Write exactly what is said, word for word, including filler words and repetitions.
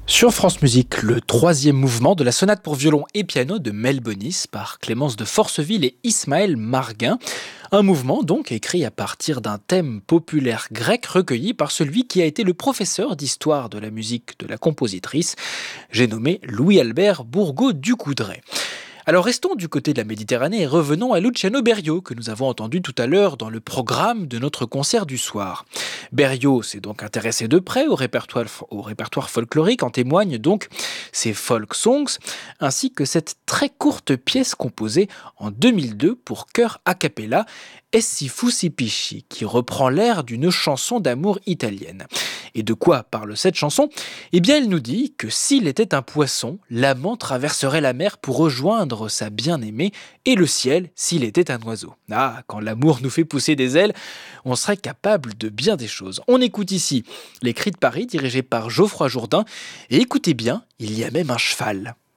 Sur France Musique, le troisième mouvement de la sonate pour violon et piano de Mel Bonis par Clémence de Forceville et Ismaël Marguin. Un mouvement donc écrit à partir d'un thème populaire grec recueilli par celui qui a été le professeur d'histoire de la musique de la compositrice, j'ai nommé Louis-Albert Bourgault-Ducoudray. Alors restons du côté de la Méditerranée et revenons à Luciano Berio, que nous avons entendu tout à l'heure dans le programme de notre concert du soir. Berio s'est donc intéressé de près au répertoire, au répertoire folklorique, en témoignent donc ses folk songs, ainsi que cette très courte pièce composée en deux mille deux pour chœur a cappella, Essi fussi pisci, qui reprend l'air d'une chanson d'amour italienne. Et de quoi parle cette chanson ? Eh bien, elle nous dit que s'il était un poisson, l'amant traverserait la mer pour rejoindre sa bien-aimée, et le ciel s'il était un oiseau. Ah, quand l'amour nous fait pousser des ailes, on serait capable de bien des choses. On écoute ici Les Cris de Paris, dirigés par Geoffroy Jourdain, et écoutez bien, il y a même un cheval.